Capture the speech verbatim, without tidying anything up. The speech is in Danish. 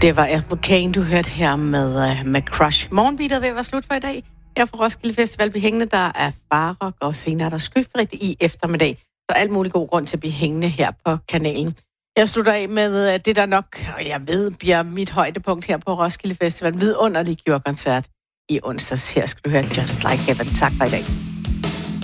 Det var Ethel Cain, du hørte her med, uh, med Crush. Morgenbeatet er ved at være slut for i dag. Her fra Roskilde Festival bliver hængende, der er farrock, og senere er der skyfrit i eftermiddag. Så alt muligt god grund til at blive hængende her på kanalen. Jeg slutter af med uh, det, der nok, og jeg ved, bliver mit højdepunkt her på Roskilde Festival. Vidunderlig Cure-koncert i onsdags. Her skal du høre Just Like Heaven. Tak for i dag.